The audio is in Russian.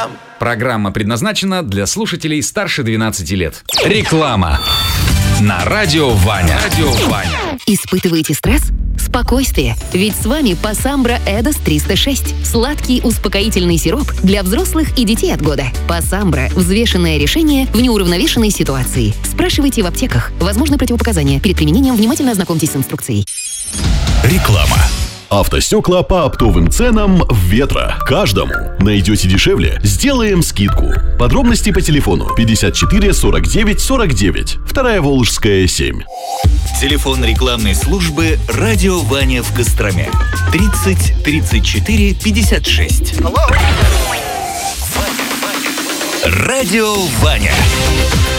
Программа предназначена для слушателей старше 12 лет. Реклама. На радио Ваня. Испытываете стресс? Спокойствие, ведь с вами Пассамбра Эдос 306. Сладкий успокоительный сироп для взрослых и детей от года. Пассамбра – взвешенное решение в неуравновешенной ситуации. Спрашивайте в аптеках. Возможны противопоказания. Перед применением внимательно ознакомьтесь с инструкцией. Реклама. Автостекла по оптовым ценам в Ветро. Каждому. Найдете дешевле? Сделаем скидку. Подробности по телефону 54 49 49. 2-я Волжская, 7. Телефон рекламной службы «Радио Ваня» в Костроме. 30 34 56. Радио Ваня.